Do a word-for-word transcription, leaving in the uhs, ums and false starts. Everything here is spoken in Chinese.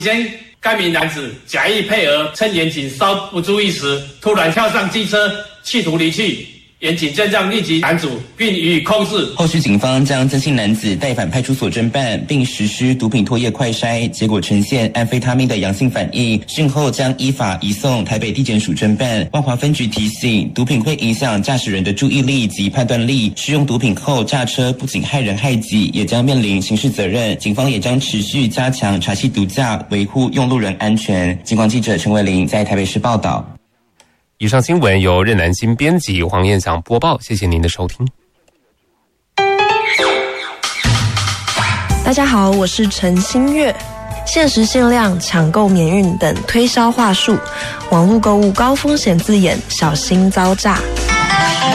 先，该名男子假意配合，趁远景稍不注意时，突然跳上机车，企图离去。远景见状立即拦阻，并予以控制。 后续警方将曾姓男子带返派出所侦办，并实施毒品唾液快筛，结果呈现安非他命的阳性反应，讯后将依法移送台北地检署侦办。万华分局提醒，毒品会影响驾驶人的注意力及判断力，使用毒品后驾车不仅害人害己，也将面临刑事责任。警方也将持续加强查缉毒驾，维护用路人安全。警广记者陈维玲在台北市报道。 以上新闻由任南新编辑，黄燕祥播报，谢谢您的收听。 大家好，我是陈新月。限时限量、抢购免运等推销话术，网络购物高风险字眼，小心遭诈。